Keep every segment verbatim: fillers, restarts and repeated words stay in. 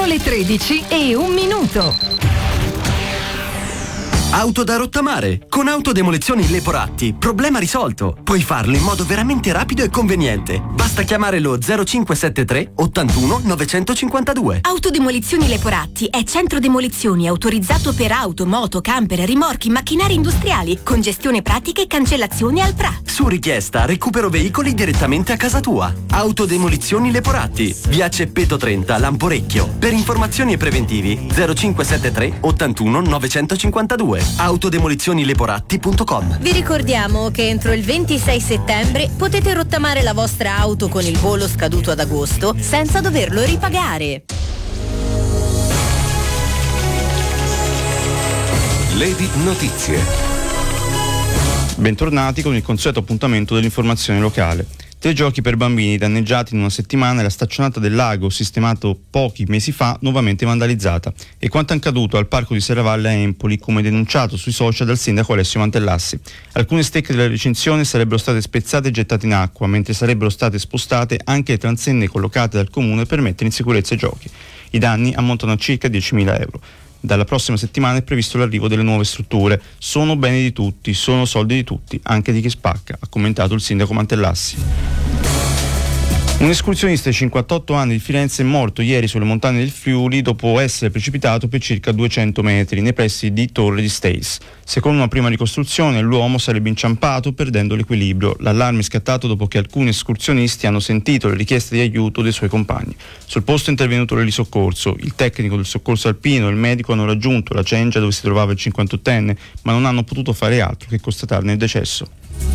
Sono le tredici e un minuto. Auto da rottamare. Con Autodemolizioni Leporatti, problema risolto. Puoi farlo in modo veramente rapido e conveniente. Basta chiamare lo zero cinque sette tre ottantuno novecentocinquantadue. Autodemolizioni Leporatti è centro demolizioni autorizzato per auto, moto, camper, rimorchi, macchinari industriali, con gestione pratica e cancellazione al P R A. Su richiesta recupero veicoli direttamente a casa tua. Autodemolizioni Leporatti, via Ceppeto trenta, Lamporecchio. Per informazioni e preventivi zero cinque sette tre ottantuno novecentocinquantadue. autodemolizioni leporatti punto com. Vi ricordiamo che entro il ventisei settembre potete rottamare la vostra auto con il bollo scaduto ad agosto senza doverlo ripagare. Lady Notizie. Bentornati con il consueto appuntamento dell'informazione locale. Tre giochi per bambini danneggiati in una settimana e la staccionata del lago, sistemato pochi mesi fa, nuovamente vandalizzata. E quanto accaduto al parco di Serravalle a Empoli, come denunciato sui social dal sindaco Alessio Mantellassi. Alcune stecche della recinzione sarebbero state spezzate e gettate in acqua, mentre sarebbero state spostate anche le transenne collocate dal comune per mettere in sicurezza i giochi. I danni ammontano a circa diecimila euro. Dalla prossima settimana è previsto l'arrivo delle nuove strutture. Sono beni di tutti, sono soldi di tutti, anche di chi spacca, ha commentato il sindaco Mantellassi. Un escursionista di cinquantotto anni di Firenze è morto ieri sulle montagne del Friuli dopo essere precipitato per circa duecento metri nei pressi di Torre di Stace. Secondo una prima ricostruzione, l'uomo sarebbe inciampato perdendo l'equilibrio. L'allarme è scattato dopo che alcuni escursionisti hanno sentito le richieste di aiuto dei suoi compagni. Sul posto è intervenuto l'elisoccorso. Il tecnico del soccorso alpino e il medico hanno raggiunto la cengia dove si trovava il cinquantottenne, ma non hanno potuto fare altro che constatarne il decesso.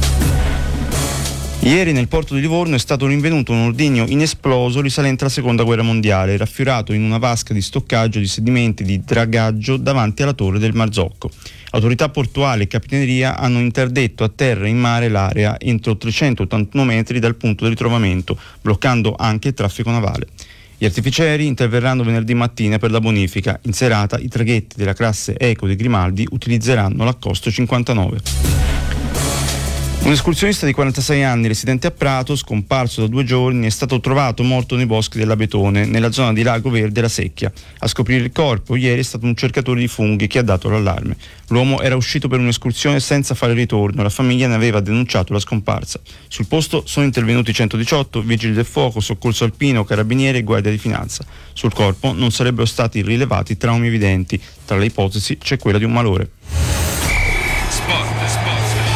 Ieri nel porto di Livorno è stato rinvenuto un ordigno inesploso risalente alla seconda guerra mondiale, raffiorato in una vasca di stoccaggio di sedimenti di dragaggio davanti alla torre del Marzocco. Autorità portuali e capitaneria hanno interdetto a terra e in mare l'area entro trecentottantuno metri dal punto di ritrovamento, bloccando anche il traffico navale. Gli artificieri interverranno venerdì mattina per la bonifica. In serata i traghetti della classe Eco di Grimaldi utilizzeranno l'accosto cinquantanove. Un escursionista di quarantasei anni residente a Prato, scomparso da due giorni, è stato trovato morto nei boschi dell'Abetone, nella zona di Lago Verde La Secchia. A scoprire il corpo ieri è stato un cercatore di funghi che ha dato l'allarme. L'uomo era uscito per un'escursione senza fare ritorno, la famiglia ne aveva denunciato la scomparsa. Sul posto sono intervenuti centodiciotto, vigili del fuoco, soccorso alpino, carabinieri e guardia di finanza. Sul corpo non sarebbero stati rilevati traumi evidenti. Tra le ipotesi c'è quella di un malore. Sport, sport.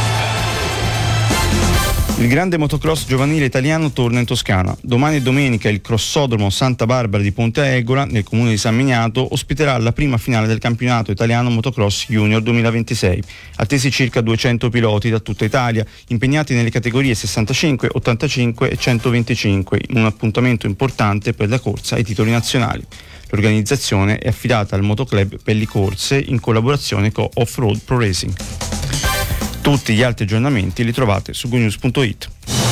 Il grande motocross giovanile italiano torna in Toscana. Domani e domenica il crossodromo Santa Barbara di Ponte Aegola, nel comune di San Miniato, ospiterà la prima finale del campionato italiano motocross junior duemilaventisei. Attesi circa duecento piloti da tutta Italia, impegnati nelle categorie sessantacinque, ottantacinque e centoventicinque, in un appuntamento importante per la corsa ai titoli nazionali. L'organizzazione è affidata al motoclub Pellicorse in collaborazione con Off-Road Pro Racing. Tutti gli altri aggiornamenti li trovate su gonews punto it.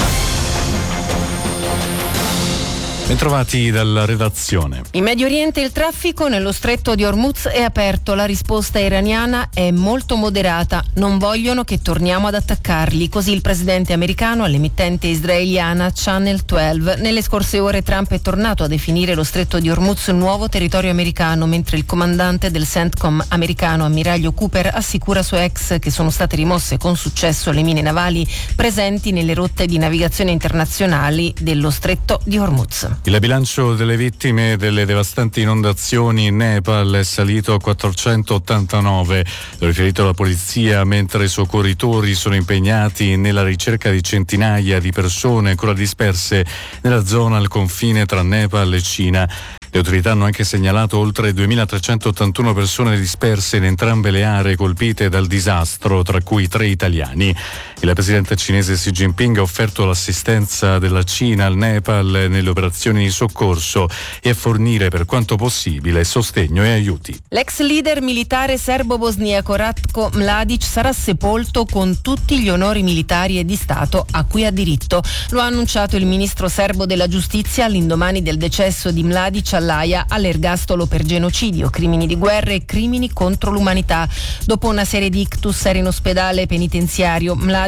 Bentrovati dalla redazione. In Medio Oriente il traffico nello stretto di Hormuz è aperto. La risposta iraniana è molto moderata. Non vogliono che torniamo ad attaccarli. Così il presidente americano all'emittente israeliana Channel dodici. Nelle scorse ore Trump è tornato a definire lo stretto di Hormuz nuovo territorio americano, mentre il comandante del CENTCOM americano, ammiraglio Cooper, assicura a suoi ex che sono state rimosse con successo le mine navali presenti nelle rotte di navigazione internazionali dello stretto di Hormuz. Il bilancio delle vittime delle devastanti inondazioni in Nepal è salito a quattrocentottantanove, lo riferito alla polizia, mentre i soccorritori sono impegnati nella ricerca di centinaia di persone ancora disperse nella zona al confine tra Nepal e Cina. Le autorità hanno anche segnalato oltre duemilatrecentottantuno persone disperse in entrambe le aree colpite dal disastro, tra cui tre italiani. Il presidente cinese Xi Jinping ha offerto l'assistenza della Cina al Nepal nelle operazioni di soccorso e a fornire per quanto possibile sostegno e aiuti. L'ex leader militare serbo-bosniaco Ratko Mladic sarà sepolto con tutti gli onori militari e di Stato a cui ha diritto. Lo ha annunciato il ministro serbo della giustizia all'indomani del decesso di Mladic all'Aia all'ergastolo per genocidio, crimini di guerra e crimini contro l'umanità. Dopo una serie di ictus era in ospedale penitenziario. Mladic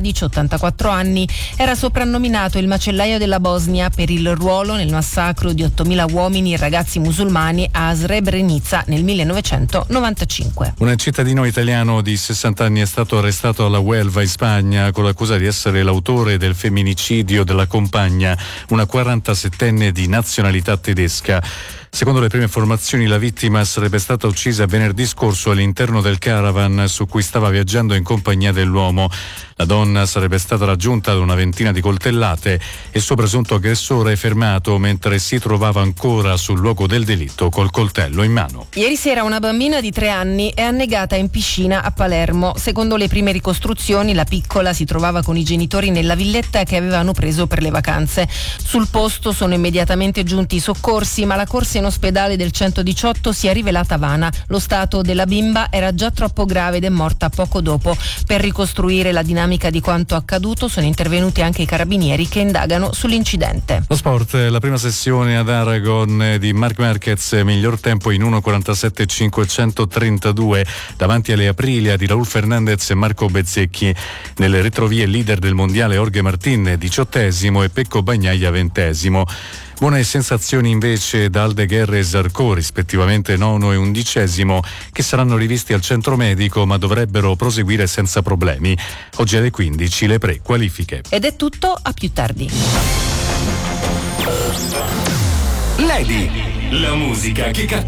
Mladic, ottantaquattro anni, era soprannominato il macellaio della Bosnia per il ruolo nel massacro di ottomila uomini e ragazzi musulmani a Srebrenica nel millenovecentonovantacinque. Un cittadino italiano di sessanta anni è stato arrestato alla Huelva in Spagna con l'accusa di essere l'autore del femminicidio della compagna, una quarantasettenne di nazionalità tedesca. Secondo le prime informazioni, la vittima sarebbe stata uccisa venerdì scorso all'interno del caravan su cui stava viaggiando in compagnia dell'uomo. La donna sarebbe stata raggiunta da una ventina di coltellate e il suo presunto aggressore fermato mentre si trovava ancora sul luogo del delitto col coltello in mano. Ieri sera una bambina di tre anni è annegata in piscina a Palermo. Secondo le prime ricostruzioni, la piccola si trovava con i genitori nella villetta che avevano preso per le vacanze. Sul posto sono immediatamente giunti i soccorsi, ma la corsa in ospedale del centodiciotto si è rivelata vana. Lo stato della bimba era già troppo grave ed è morta poco dopo. Per ricostruire la dinamica di quanto accaduto sono intervenuti anche i carabinieri che indagano sull'incidente. Lo sport, la prima sessione ad Aragon di Marc Marquez, miglior tempo in uno quarantasette cinquecentotrentadue davanti alle Aprilia di Raul Fernandez e Marco Bezzecchi. Nelle retrovie leader del mondiale Jorge Martin diciottesimo e Pecco Bagnaia ventesimo. Buone sensazioni invece da Aldeguer e Zarco, rispettivamente nono e undicesimo, che saranno rivisti al centro medico ma dovrebbero proseguire senza problemi. Oggi alle quindici le pre-qualifiche. Ed è tutto, a più tardi. Lady, la musica che